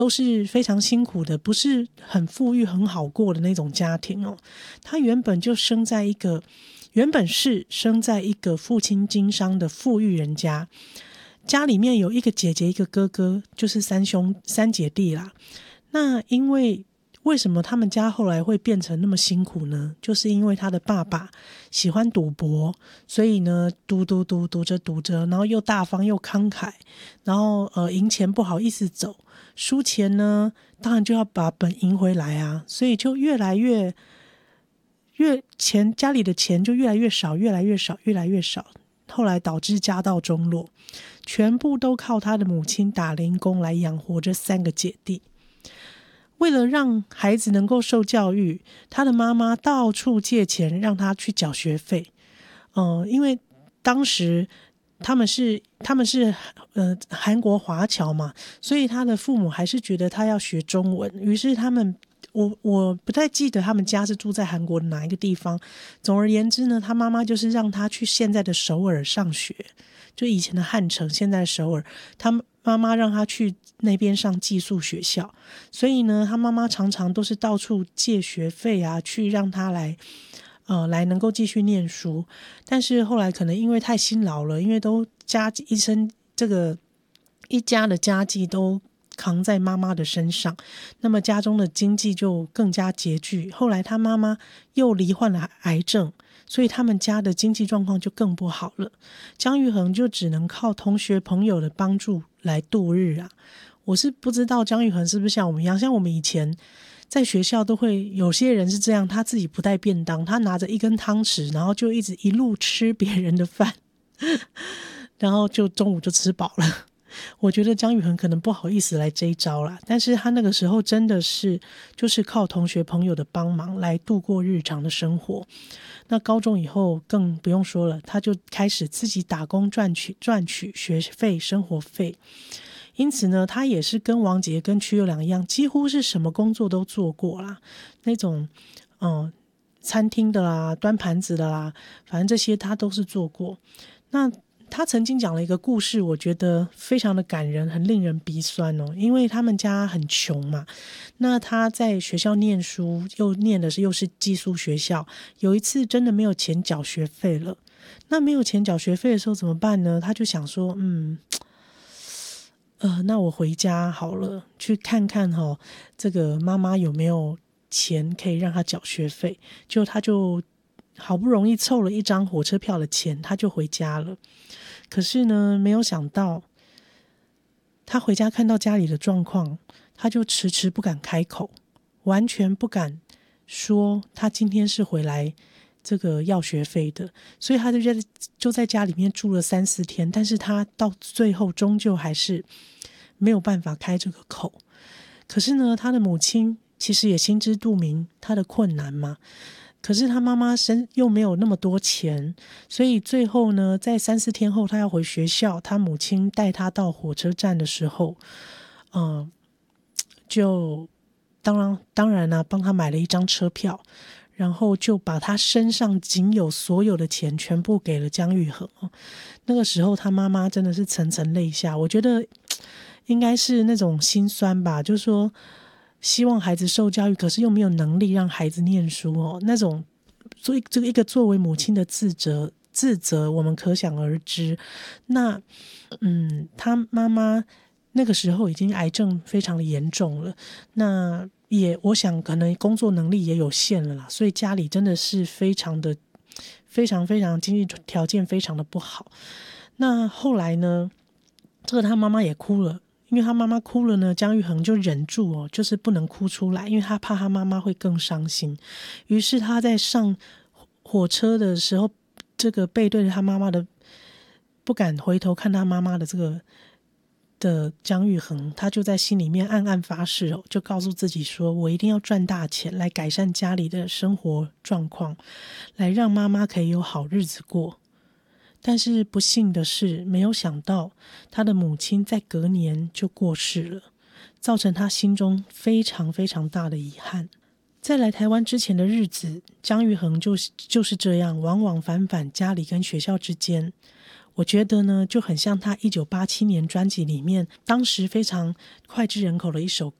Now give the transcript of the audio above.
都是非常辛苦的，不是很富裕很好过的那种家庭哦。他原本是生在一个父亲经商的富裕人家，家里面有一个姐姐一个哥哥，就是三姐弟啦。那为什么他们家后来会变成那么辛苦呢？就是因为他的爸爸喜欢赌博，所以呢赌着，然后又大方又慷慨，然后赢钱不好意思走，输钱呢当然就要把本赢回来啊，所以就越家里的钱就越来越少，后来导致家道中落，全部都靠他的母亲打零工来养活这3个姐弟。为了让孩子能够受教育，他的妈妈到处借钱让他去缴学费。因为当时他们是韩国华侨嘛，所以他的父母还是觉得他要学中文，于是我不太记得他们家是住在韩国的哪一个地方。总而言之呢，他妈妈就是让他去现在的首尔上学，就以前的汉城，现在的首尔，他妈妈让他去那边上寄宿学校，所以呢，他妈妈常常都是到处借学费啊，去让他来能够继续念书。但是后来可能因为太辛劳了，因为都一家的家计都扛在妈妈的身上，那么家中的经济就更加拮据。后来他妈妈又罹患了癌症，所以他们家的经济状况就更不好了。姜育恒就只能靠同学朋友的帮助来度日啊。我是不知道姜育恒是不是像我们一样，像我们以前在学校都会有些人是这样，他自己不带便当，他拿着一根汤匙，然后就一路吃别人的饭然后就中午就吃饱了。我觉得姜育恒可能不好意思来这一招啦，但是他那个时候真的是就是靠同学朋友的帮忙来度过日常的生活。那高中以后更不用说了，他就开始自己打工赚取学费生活费。因此呢，他也是跟王杰跟曲友良一样，几乎是什么工作都做过啦，那种餐厅的啦，端盘子的啦，反正这些他都是做过。那他曾经讲了一个故事，我觉得非常的感人，很令人鼻酸哦。因为他们家很穷嘛，那他在学校念书，又是寄宿学校，有一次真的没有钱缴学费了。那没有钱缴学费的时候怎么办呢？他就想说，那我回家好了，去看看这个妈妈有没有钱可以让他缴学费。他就好不容易凑了一张火车票的钱，他就回家了。可是呢，没有想到他回家看到家里的状况，他就迟迟不敢开口，完全不敢说他今天是回来这个要学费的。所以他就在家里面住了3-4天，但是他到最后终究还是没有办法开这个口。可是呢，他的母亲其实也心知肚明他的困难嘛，可是他妈妈又没有那么多钱，所以最后呢，在3-4天后他要回学校，他母亲带他到火车站的时候，就当然啦，帮他买了一张车票，然后就把他身上仅有所有的钱全部给了姜育恒。那个时候他妈妈真的是层层泪下，我觉得应该是那种心酸吧，就是说希望孩子受教育，可是又没有能力让孩子念书那种，所以这个一个作为母亲的自责我们可想而知。那他妈妈那个时候已经癌症非常的严重了，那我想可能工作能力也有限了啦，所以家里真的是非常经济条件非常的不好。那后来呢，这个他妈妈也哭了，因为他妈妈哭了呢，姜育恒就忍住就是不能哭出来，因为他怕他妈妈会更伤心。于是他在上火车的时候，这个背对着他妈妈的，不敢回头看他妈妈的姜育恒，他就在心里面暗暗发誓就告诉自己说，我一定要赚大钱来改善家里的生活状况，来让妈妈可以有好日子过。但是不幸的是，没有想到他的母亲在隔年就过世了，造成他心中非常非常大的遗憾。在来台湾之前的日子，姜育恒就是这样往往返返家里跟学校之间。 我觉得呢就很像他1987年专辑里面当时非常脍炙人口的一首